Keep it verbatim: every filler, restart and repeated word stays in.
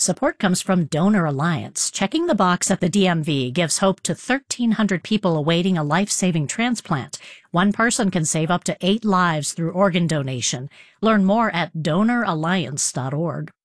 Support comes from Donor Alliance. Checking the box at the D M V gives hope to thirteen hundred people awaiting a life-saving transplant. One person can save up to eight lives through organ donation. Learn more at donor alliance dot org.